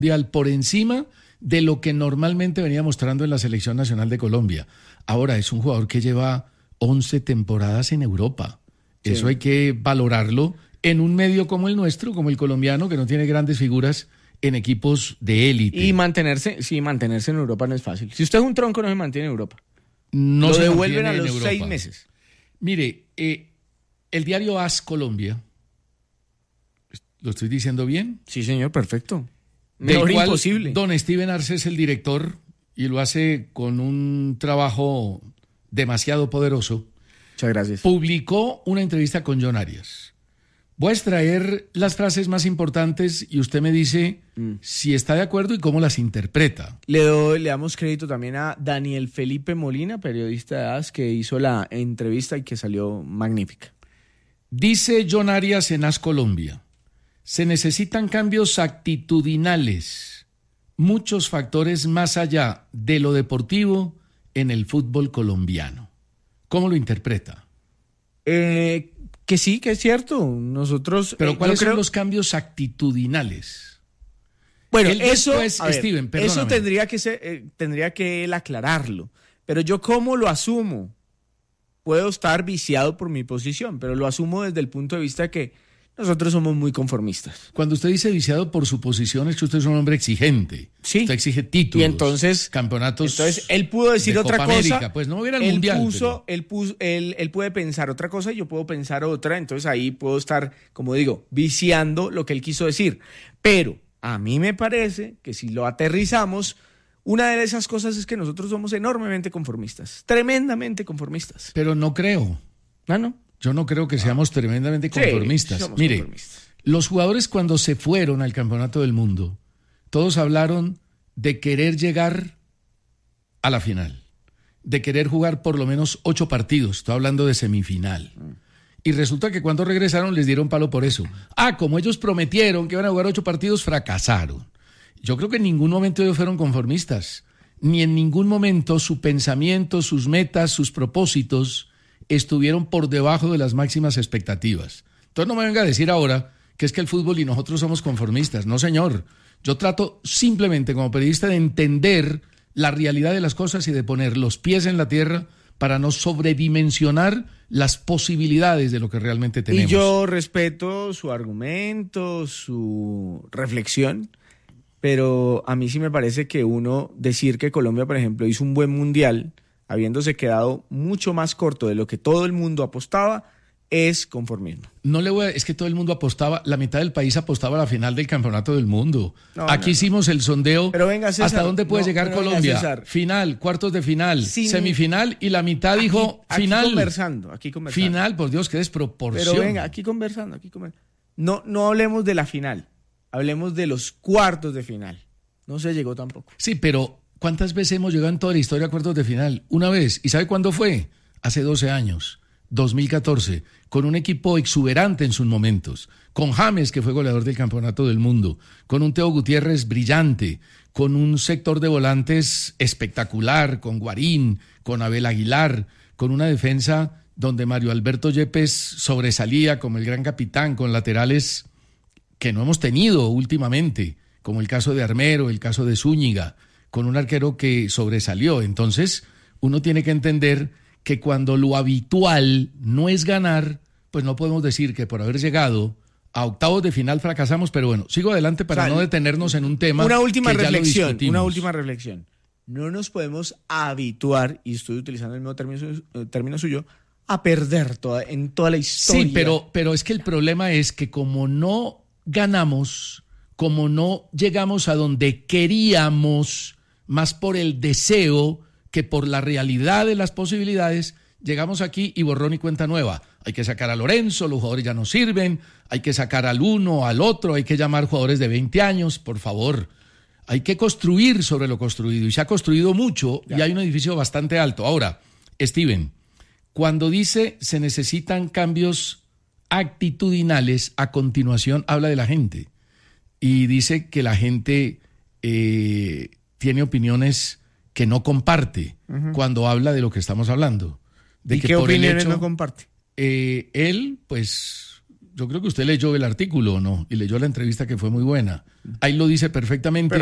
mundial por encima de lo que normalmente venía mostrando en la Selección Nacional de Colombia. Ahora, es un jugador que lleva 11 temporadas en Europa. Sí. Eso hay que valorarlo en un medio como el nuestro, como el colombiano, que no tiene grandes figuras en equipos de élite. Y mantenerse en Europa no es fácil. Si usted es un tronco, no se mantiene en Europa. No lo se devuelven a los Europa. 6 meses. Mire, el diario AS Colombia, ¿lo estoy diciendo bien? Sí, señor, perfecto. Mejor imposible. Don Steven Arce es el director y lo hace con un trabajo demasiado poderoso. Muchas gracias. Publicó una entrevista con John Arias. Voy a extraer las frases más importantes y usted me dice si está de acuerdo y cómo las interpreta. Le damos crédito también a Daniel Felipe Molina, periodista de AS, que hizo la entrevista y que salió magnífica. Dice John Arias en AS Colombia: se necesitan cambios actitudinales, muchos factores más allá de lo deportivo en el fútbol colombiano. ¿Cómo lo interpreta? Que sí, que es cierto. Nosotros. Pero ¿cuáles son los cambios actitudinales? Bueno, eso, Steven, perdóname. Eso tendría que él aclararlo. Pero yo, ¿cómo lo asumo? Puedo estar viciado por mi posición, pero lo asumo desde el punto de vista que nosotros somos muy conformistas. Cuando usted dice viciado por su posición, es que usted es un hombre exigente. Sí. Usted exige títulos, y entonces, campeonatos. Entonces, él pudo decir de otra Copa cosa. América, pues no hubiera el mundial. Él puede pensar otra cosa y yo puedo pensar otra. Entonces ahí puedo estar, como digo, viciando lo que él quiso decir. Pero a mí me parece que si lo aterrizamos, una de esas cosas es que nosotros somos enormemente conformistas. Tremendamente conformistas. Pero no creo. ¿No? Yo no creo que seamos tremendamente conformistas. Sí, Mire, conformistas. Los jugadores cuando se fueron al Campeonato del Mundo, todos hablaron de querer llegar a la final, de querer jugar por lo menos 8 partidos. Estoy hablando de semifinal. Y resulta que cuando regresaron les dieron palo por eso. Como ellos prometieron que iban a jugar 8 partidos, fracasaron. Yo creo que en ningún momento ellos fueron conformistas. Ni en ningún momento su pensamiento, sus metas, sus propósitos estuvieron por debajo de las máximas expectativas. Entonces no me venga a decir ahora que es que el fútbol y nosotros somos conformistas. No, señor. Yo trato simplemente como periodista de entender la realidad de las cosas y de poner los pies en la tierra para no sobredimensionar las posibilidades de lo que realmente tenemos. Y yo respeto su argumento, su reflexión, pero a mí sí me parece que uno decir que Colombia, por ejemplo, hizo un buen mundial, habiéndose quedado mucho más corto de lo que todo el mundo apostaba, es conformismo. Es que todo el mundo apostaba, la mitad del país apostaba a la final del Campeonato del Mundo. Aquí hicimos el sondeo. Pero venga, César, ¿hasta dónde puede llegar Colombia? Venga, final, cuartos de final, semifinal, y la mitad dijo final. Aquí conversando. Final, por Dios, qué desproporción. Pero venga, aquí conversando. No hablemos de la final, hablemos de los cuartos de final. No se llegó tampoco. Sí, pero ¿cuántas veces hemos llegado en toda la historia a cuartos de final? Una vez. ¿Y sabe cuándo fue? Hace 12 años. 2014, con un equipo exuberante en sus momentos, con James, que fue goleador del Campeonato del Mundo, con un Teo Gutiérrez brillante, con un sector de volantes espectacular, con Guarín, con Abel Aguilar, con una defensa donde Mario Alberto Yepes sobresalía como el gran capitán, con laterales que no hemos tenido últimamente, como el caso de Armero, el caso de Zúñiga, con un arquero que sobresalió. Entonces, uno tiene que entender que cuando lo habitual no es ganar, pues no podemos decir que por haber llegado a octavos de final fracasamos, pero bueno, sigo adelante para no detenernos en un tema. Una última reflexión. No nos podemos habituar, y estoy utilizando el mismo término suyo, a perder en toda la historia. Sí, pero es que el problema es que como no ganamos, como no llegamos a donde queríamos, más por el deseo que por la realidad de las posibilidades, llegamos aquí y borrón y cuenta nueva. Hay que sacar a Lorenzo, los jugadores ya no sirven, hay que sacar al uno, al otro, hay que llamar jugadores de 20 años, por favor. Hay que construir sobre lo construido, y se ha construido mucho, y hay un edificio bastante alto. Ahora, Steven, cuando dice se necesitan cambios actitudinales, a continuación habla de la gente, y dice que la gente tiene opiniones que no comparte cuando habla de lo que estamos hablando. ¿Y qué opiniones no comparte? Él, pues, yo creo que usted leyó el artículo, ¿no? Y leyó la entrevista que fue muy buena. Ahí lo dice perfectamente.